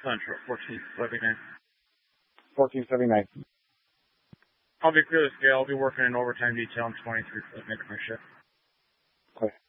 Central, 1479. 1479. I'll be clear to scale. I'll be working in overtime detail in 23 for the next shift. Okay.